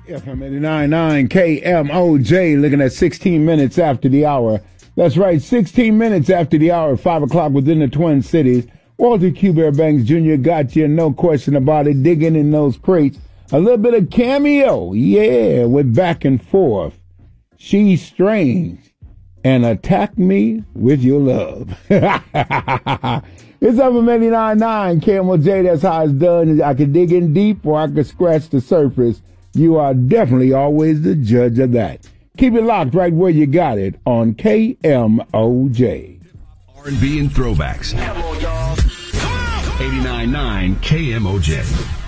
FM 89.9 KMOJ, looking at 16 minutes after the hour. That's right, 16 minutes after the hour, 5 o'clock within the Twin Cities. Walter Q. Bear Banks Jr. got you, no question about it, digging in those crates. A little bit of cameo, yeah, with back and forth. She's strange, and attack me with your love. It's FM 89.9 KMOJ, that's how it's done. I can dig in deep or I can scratch the surface. You are definitely always the judge of that. Keep it locked right where you got it on KMOJ. R&B and throwbacks. Come on, y'all. 89.9 KMOJ.